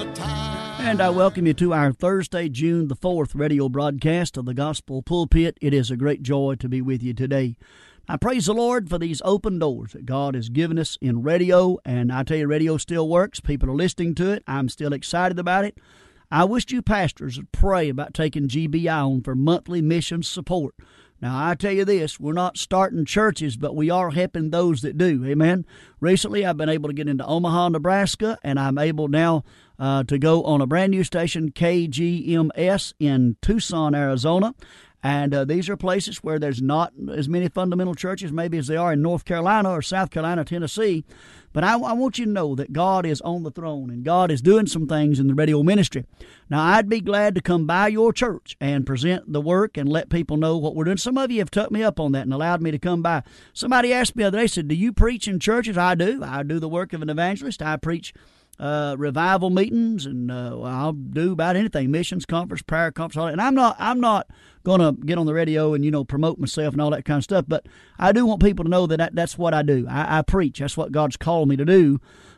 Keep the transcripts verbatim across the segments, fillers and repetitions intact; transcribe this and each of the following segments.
the time. And I welcome you to our Thursday, June the fourth radio broadcast of the Gospel Pulpit. It is a great joy to be with you today. I praise the Lord for these open doors that God has given us in radio, and I tell you, radio still works. People are listening to it. I'm still excited about it. I wish you pastors would pray about taking G B I on for monthly mission support. Now, I tell you this, we're not starting churches, but we are helping those that do. Amen. Recently, I've been able to get into Omaha, Nebraska, and I'm able now uh, to go on a brand new station, K G M S, in Tucson, Arizona. And uh, these are places where there's not as many fundamental churches maybe as they are in North Carolina or South Carolina, Tennessee. But I, I want you to know that God is on the throne and God is doing some things in the radio ministry. Now, I'd be glad to come by your church and present the work and let people know what we're doing. Some of you have took me up on that and allowed me to come by. Somebody asked me the other day, said, do you preach in churches? I do. I do the work of an evangelist. I preach Uh, revival meetings, and uh, I'll do about anything, missions conference, prayer conference, all that. And I'm not, I'm not going to get on the radio and, you know, promote myself and all that kind of stuff, but I do want people to know that I, that's what I do. I, I preach. That's what God's called me to do,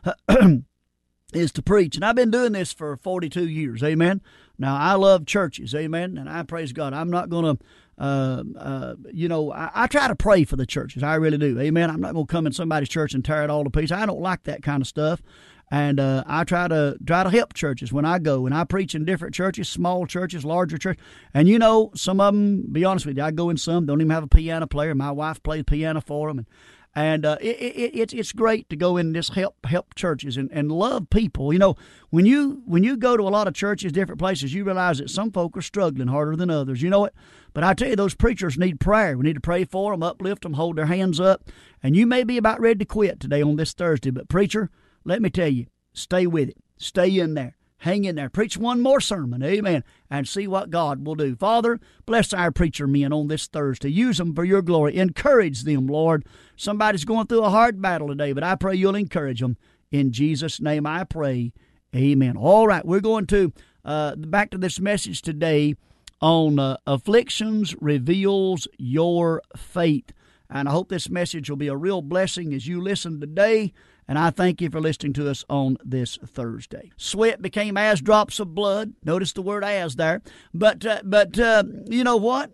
is to preach. And I've been doing this for forty-two years, amen. Now, I love churches, amen, and I praise God. I'm not going to, uh, uh, you know, I, I try to pray for the churches. I really do, amen. I'm not going to come in somebody's church and tear it all to pieces. I don't like that kind of stuff. And uh, I try to try to help churches when I go. And I preach in different churches, small churches, larger churches. And, you know, some of them, be honest with you, I go in some, don't even have a piano player. My wife plays piano for them. And, and uh, it, it, it's it's great to go in and just help help churches and, and love people. You know, when you when you go to a lot of churches, different places, you realize that some folk are struggling harder than others. You know it? But I tell you, those preachers need prayer. We need to pray for them, uplift them, hold their hands up. And you may be about ready to quit today on this Thursday. But, preacher, let me tell you, stay with it. Stay in there. Hang in there. Preach one more sermon. Amen. And see what God will do. Father, bless our preacher men on this Thursday. Use them for your glory. Encourage them, Lord. Somebody's going through a hard battle today, but I pray you'll encourage them. In Jesus' name I pray. Amen. All right, we're going to, uh, back to this message today on uh, Afflictions Reveals Your Faith. And I hope this message will be a real blessing as you listen today. And I thank you for listening to us on this Thursday. Sweat became as drops of blood. Notice the word as there. But, uh, but uh, you know what?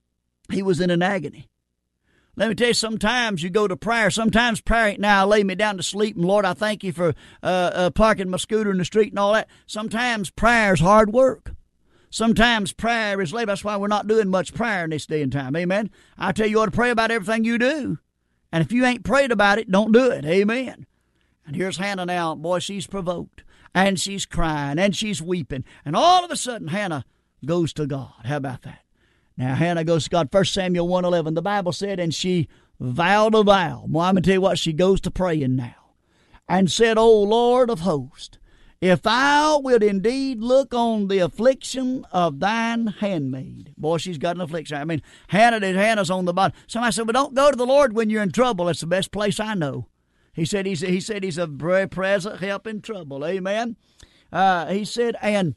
He was in an agony. Let me tell you, sometimes you go to prayer. Sometimes prayer ain't now lay me down to sleep, and Lord, I thank you for uh, uh, parking my scooter in the street and all that. Sometimes prayer is hard work. Sometimes prayer is labor. That's why we're not doing much prayer in this day and time. Amen. I tell you, you ought to pray about everything you do. And if you ain't prayed about it, don't do it. Amen. And here's Hannah now. Boy, she's provoked. And she's crying. And she's weeping. And all of a sudden, Hannah goes to God. How about that? Now, Hannah goes to God. First Samuel one eleven, the Bible said, and she vowed a vow. Well, I'm going to tell you what, she goes to praying now. And said, O Lord of hosts, if thou wilt indeed look on the affliction of thine handmaid. Boy, she's got an affliction. I mean, Hannah, Hannah's on the bottom. Somebody said, well, don't go to the Lord when you're in trouble. That's the best place I know. He said he's, he said he's a very present help in trouble. Amen. Uh, he said, and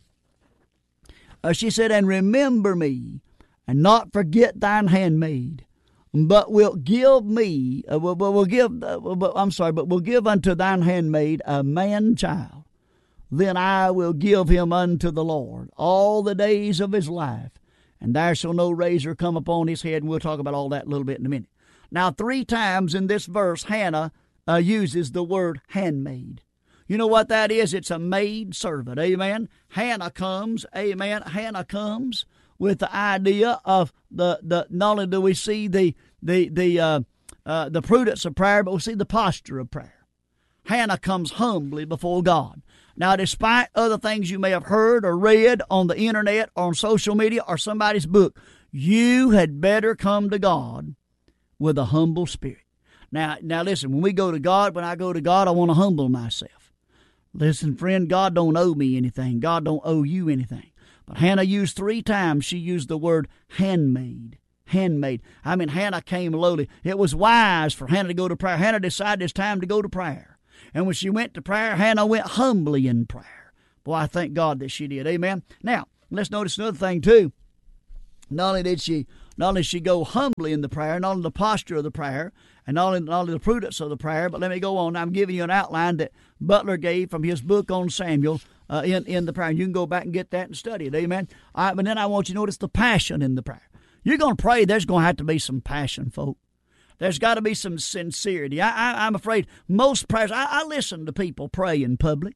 uh, she said, and remember me, and not forget thine handmaid, but wilt give me, uh, will, will give, uh, will, I'm sorry, but will give unto thine handmaid a man child. Then I will give him unto the Lord all the days of his life, and there shall no razor come upon his head. And we'll talk about all that a little bit in a minute. Now, three times in this verse, Hannah Uh, uses the word handmaid. You know what that is? It's a maid servant. Amen. Hannah comes. Amen. Hannah comes with the idea of the, the not only do we see the the the uh, uh, the prudence of prayer, but we see the posture of prayer. Hannah comes humbly before God. Now, despite other things you may have heard or read on the internet or on social media or somebody's book, you had better come to God with a humble spirit. Now, now listen, when we go to God, when I go to God, I want to humble myself. Listen, friend, God don't owe me anything. God don't owe you anything. But Hannah used three times, she used the word handmaid. Handmaid. I mean, Hannah came lowly. It was wise for Hannah to go to prayer. Hannah decided it's time to go to prayer. And when she went to prayer, Hannah went humbly in prayer. Boy, I thank God that she did. Amen. Now, let's notice another thing, too. Not only did she, not only did she go humbly in the prayer, not only the posture of the prayer, and not only, not only the prudence of the prayer, but let me go on. I'm giving you an outline that Butler gave from his book on Samuel. uh, in, in the prayer. And you can go back and get that and study it. Amen. All right, but then I want you to notice the passion in the prayer. You're going to pray, there's going to have to be some passion, folks. There's got to be some sincerity. I, I, I'm afraid most prayers, I, I listen to people pray in public.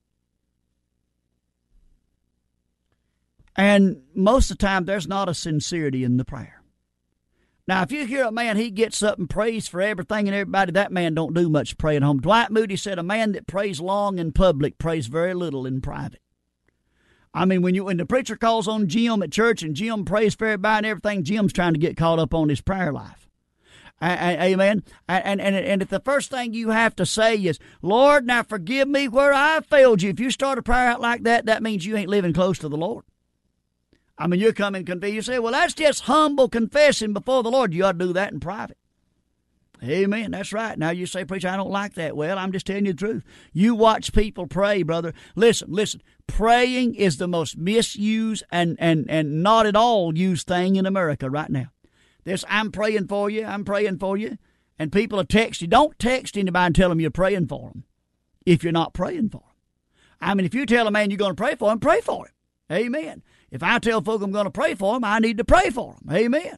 And most of the time, there's not a sincerity in the prayer. Now, if you hear a man, he gets up and prays for everything and everybody, that man don't do much praying at home. Dwight Moody said, a man that prays long in public prays very little in private. I mean, when you when the preacher calls on Jim at church and Jim prays for everybody and everything, Jim's trying to get caught up on his prayer life. Amen. And, and, and if the first thing you have to say is, Lord, now forgive me where I failed you. If you start a prayer out like that, that means you ain't living close to the Lord. I mean, you're coming confessing. You say, well, that's just humble confessing before the Lord. You ought to do that in private. Amen. That's right. Now you say, preacher, I don't like that. Well, I'm just telling you the truth. You watch people pray, brother. Listen, listen. Praying is the most misused and, and, and not at all used thing in America right now. This, I'm praying for you, I'm praying for you. And people are texting. Don't text anybody and tell them you're praying for them if you're not praying for them. I mean, if you tell a man you're going to pray for him, pray for him. Amen. If I tell folk I'm going to pray for them, I need to pray for them. Amen.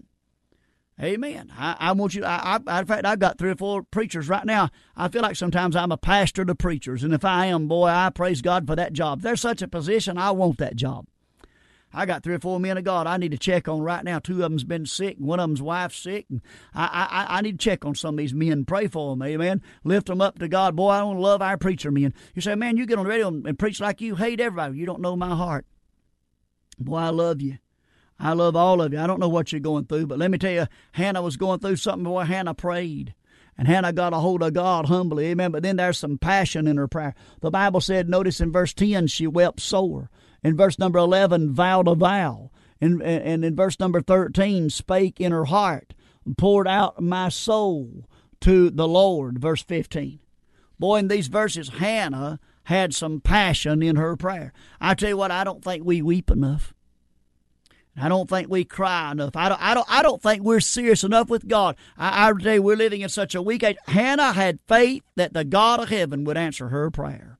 Amen. I, I want you, I, I, in fact, I've got three or four preachers right now. I feel like sometimes I'm a pastor to preachers. And if I am, boy, I praise God for that job. If there's such a position, I want that job. I got three or four men of God I need to check on right now. Two of them's been sick, and one of them's wife's sick. And I, I, I need to check on some of these men, pray for them, amen. Lift them up to God. Boy, I don't love our preacher men. You say, man, you get on the radio and preach like you hate everybody. You don't know my heart. Boy, I love you. I love all of you. I don't know what you're going through, but let me tell you, Hannah was going through something. Boy, Hannah prayed. And Hannah got a hold of God humbly, amen. But then there's some passion in her prayer. The Bible said, notice in verse ten, she wept sore. In verse number eleven, vowed a vow. And, and in verse number thirteen, spake in her heart, and poured out my soul to the Lord. Verse fifteen. Boy, in these verses, Hannah had some passion in her prayer. I tell you what, I don't think we weep enough. I don't think we cry enough. I don't, I don't, I don't think we're serious enough with God. I, I tell you, we're living in such a weak age. Hannah had faith that the God of heaven would answer her prayer.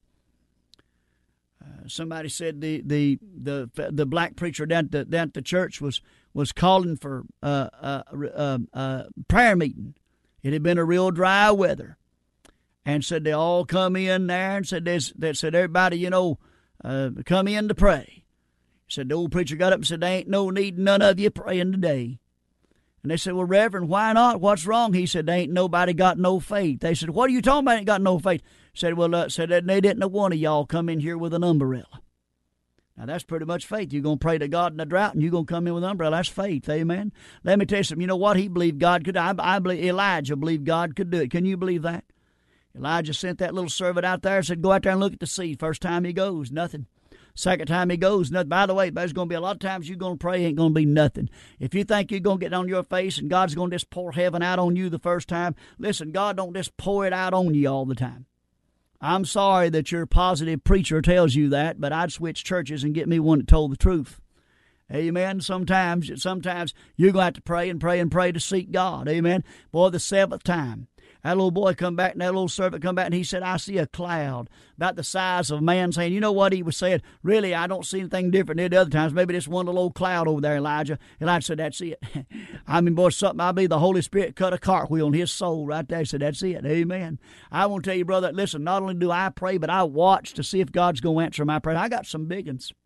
Uh, somebody said the the the the black preacher down at the, down at the church was was calling for uh, uh, uh, uh, prayer meeting. It had been a real dry weather, and said they all come in there and said they said everybody you know uh, come in to pray. Said the old preacher got up and said, there ain't no need none of you praying today. And they said, well, Reverend, why not? What's wrong? He said, there ain't nobody got no faith. They said, what are you talking about? Ain't got no faith. Said, well, uh, said that they didn't one of y'all come in here with an umbrella. Now, that's pretty much faith. You're going to pray to God in the drought, and you're going to come in with an umbrella. That's faith, amen? Let me tell you something. You know what? He believed God could. I, I believe Elijah believed God could do it. Can you believe that? Elijah sent that little servant out there and said, go out there and look at the sea. First time he goes, nothing. Second time he goes, nothing. By the way, there's going to be a lot of times you're going to pray, ain't going to be nothing. If you think you're going to get on your face and God's going to just pour heaven out on you the first time, listen, God don't just pour it out on you all the time. I'm sorry that your positive preacher tells you that, but I'd switch churches and get me one that told the truth. Amen. Sometimes, sometimes you're going to have to pray and pray and pray to seek God. Amen. Boy, the seventh time. That little boy come back, and that little servant come back, and he said, I see a cloud about the size of a man's hand. You know what he was saying? Really, I don't see anything different than the other times. Maybe just one little old cloud over there, Elijah. Elijah said, that's it. I mean, boy, something I believe the Holy Spirit cut a cartwheel in his soul right there. He said, that's it. Amen. I want to tell you, brother, listen, not only do I pray, but I watch to see if God's going to answer my prayer. I got some big ones.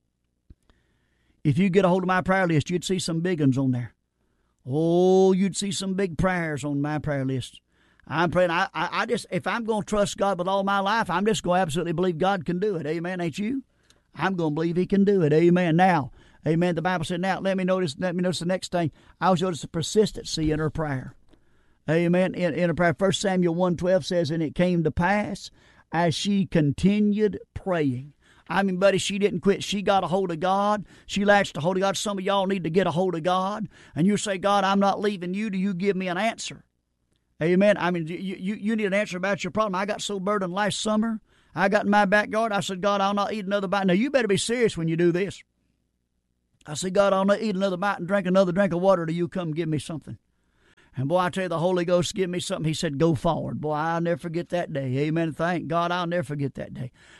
If you get a hold of my prayer list, you'd see some big ones on there. Oh, you'd see some big prayers on my prayer list. I'm praying. I, I, I just, if I'm going to trust God with all my life, I'm just going to absolutely believe God can do it. Amen. Ain't you? I'm going to believe He can do it. Amen. Now, amen. The Bible said, now, let me notice, let me notice the next thing. I was notice the persistency in her prayer. Amen. In, in her prayer, First Samuel one twelve says, and it came to pass as she continued praying. I mean, buddy, she didn't quit. She got a hold of God. She latched a hold of God. Some of y'all need to get a hold of God. And you say, God, I'm not leaving you till you give me an answer. Amen. I mean, you, you, you need an answer about your problem. I got so burdened last summer. I got in my backyard. I said, God, I'll not eat another bite. Now, you better be serious when you do this. I said, God, I'll not eat another bite and drink another drink of water till you come give me something. And boy, I tell you, the Holy Ghost give me something. He said, go forward. Boy, I'll never forget that day. Amen. Thank God, I'll never forget that day.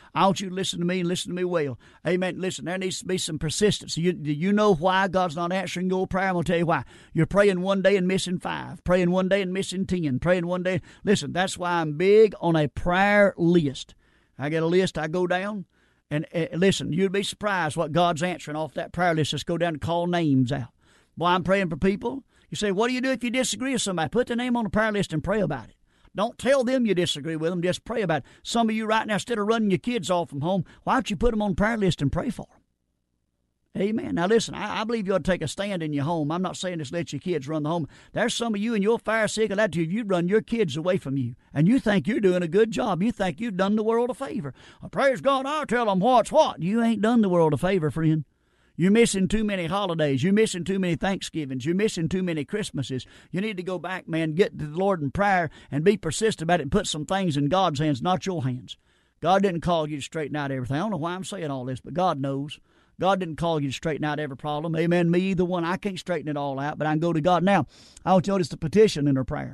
I want you to listen to me and listen to me well. Amen. Listen, there needs to be some persistence. You, do you know why God's not answering your prayer? I'm going to tell you why. You're praying one day and missing five. Praying one day and missing ten. Praying one day. Listen, that's why I'm big on a prayer list. I get a list, I go down. And uh, listen, you'd be surprised what God's answering off that prayer list. Just go down and call names out. Boy, I'm praying for people. You say, what do you do if you disagree with somebody? Put their name on the prayer list and pray about it. Don't tell them you disagree with them. Just pray about it. Some of you right now, instead of running your kids off from home, why don't you put them on the prayer list and pray for them? Amen. Now, listen, I, I believe you ought to take a stand in your home. I'm not saying just let your kids run the home. There's some of you and you're fire sick of that too. You run your kids away from you, and you think you're doing a good job. You think you've done the world a favor. Well, praise God, I'll tell them what's what. You ain't done the world a favor, friend. You're missing too many holidays. You're missing too many Thanksgivings. You're missing too many Christmases. You need to go back, man, get to the Lord in prayer and be persistent about it and put some things in God's hands, not your hands. God didn't call you to straighten out everything. I don't know why I'm saying all this, but God knows. God didn't call you to straighten out every problem. Amen. Me either one. I can't straighten it all out, but I can go to God. Now, I want you to notice the petition in her prayer.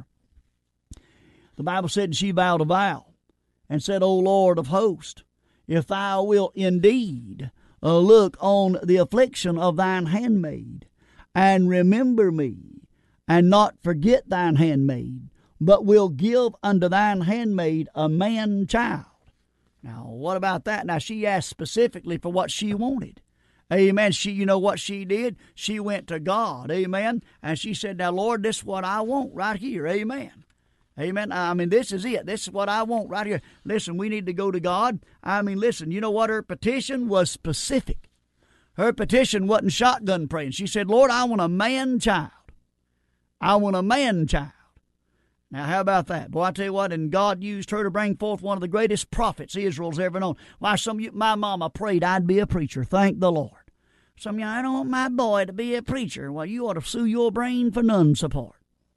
The Bible said, and she vowed a vow and said, O Lord of hosts, if thou wilt indeed Uh, look on the affliction of thine handmaid, and remember me, and not forget thine handmaid, but will give unto thine handmaid a man child. Now, what about that? Now, she asked specifically for what she wanted. Amen. She, you know what she did? She went to God. Amen. And she said, now, Lord, this is what I want right here. Amen. Amen. I mean, this is it. This is what I want right here. Listen, we need to go to God. I mean, listen, you know what? Her petition was specific. Her petition wasn't shotgun praying. She said, Lord, I want a man child. I want a man child. Now, how about that? Boy, I tell you what, and God used her to bring forth one of the greatest prophets Israel's ever known. Why, some of you, my mama prayed I'd be a preacher. Thank the Lord. Some of you, I don't want my boy to be a preacher. Well, you ought to sue your brain for none support.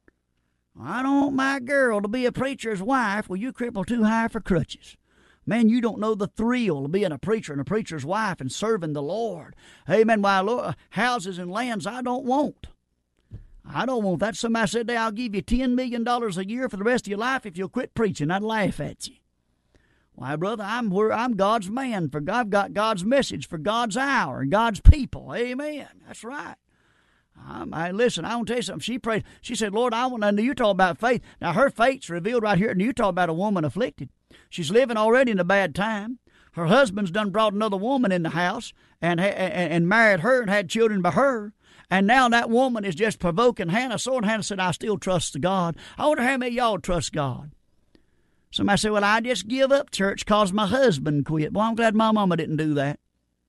I don't want my girl to be a preacher's wife. Well, you cripple too high for crutches. Man, you don't know the thrill of being a preacher and a preacher's wife and serving the Lord. Amen. Why, Lord, houses and lands I don't want. I don't want that. Somebody said, I'll give you ten million dollars a year for the rest of your life if you'll quit preaching. I'd laugh at you. Why, brother, I'm where I'm God's man. For God, I've got God's message for God's hour and God's people. Amen. That's right. Um, I, listen, I want to tell you something. She prayed. She said, Lord, I want to, you talk about faith. Now, her faith's revealed right here. And you talk about a woman afflicted. She's living already in a bad time. Her husband's done brought another woman in the house and, and, and married her and had children by her. And now that woman is just provoking Hannah. So and Hannah said, I still trust God. I wonder how many of y'all trust God. Somebody said, well, I just give up church because my husband quit. Well, I'm glad my mama didn't do that.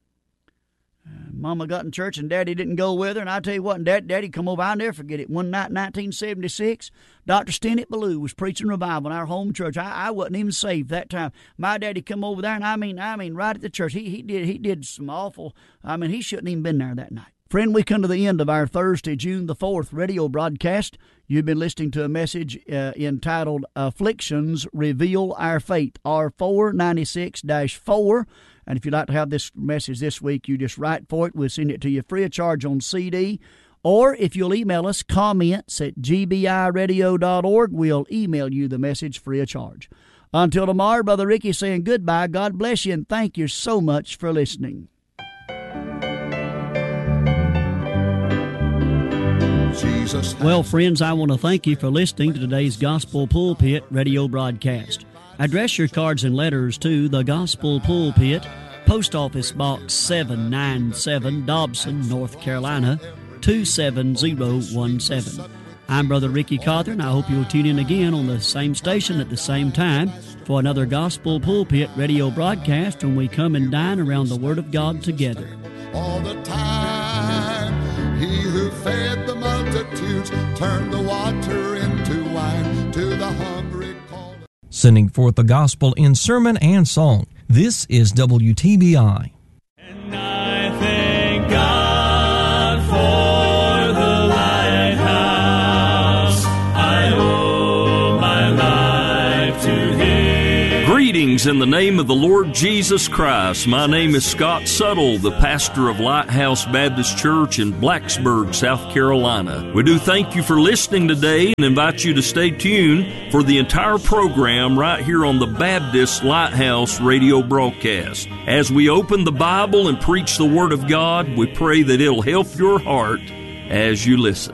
Mama got in church and Daddy didn't go with her. And I tell you what, and Dad, Daddy come over, I'll never forget it. One night in nineteen seventy-six, Doctor Stennett Ballou was preaching revival in our home church. I, I wasn't even saved that time. My daddy come over there, and I mean, I mean, right at the church. He he did he did some awful, I mean, he shouldn't even been there that night. Friend, we come to the end of our Thursday, June the fourth radio broadcast. You've been listening to a message uh, entitled Afflictions Reveal Our Faith, R four ninety-six dash four. And if you'd like to have this message this week, you just write for it. We'll send it to you free of charge on C D. Or if you'll email us, comments at g b i radio dot org, we'll email you the message free of charge. Until tomorrow, Brother Ricky saying goodbye. God bless you, and thank you so much for listening. Well, friends, I want to thank you for listening to today's Gospel Pulpit radio broadcast. Address your cards and letters to the Gospel Pulpit, Post Office Box seven ninety-seven, Dobson, North Carolina, two seven zero one seven. I'm Brother Ricky Cawthorn. I hope you'll tune in again on the same station at the same time for another Gospel Pulpit radio broadcast when we come and dine around the Word of God together. All the time, he who fed the multitudes turned the water into wine to the hungry. Sending forth the gospel in sermon and song. This is W T B I. And I thank God for the lighthouse. I owe my life to Him. Greetings. Greetings in the name of the Lord Jesus Christ. My name is Scott Suttle, the pastor of Lighthouse Baptist Church in Blacksburg, South Carolina. We do thank you for listening today and invite you to stay tuned for the entire program right here on the Baptist Lighthouse radio broadcast. As we open the Bible and preach the Word of God, we pray that it'll help your heart as you listen.